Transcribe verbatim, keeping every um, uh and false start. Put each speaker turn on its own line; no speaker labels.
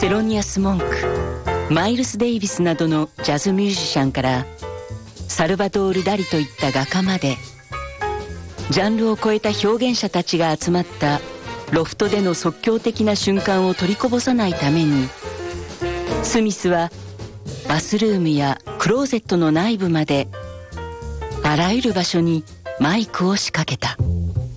セロニアス・モンク、マイルス・デイビスなどのジャズミュージシャンからサルバドール・ダリといった画家まで、ジャンルを超えた表現者たちが集まったロフトでの即興的な瞬間を取りこぼさないために、スミスはバスルームやクローゼットの内部まであらゆる場所にマイクを仕掛けた。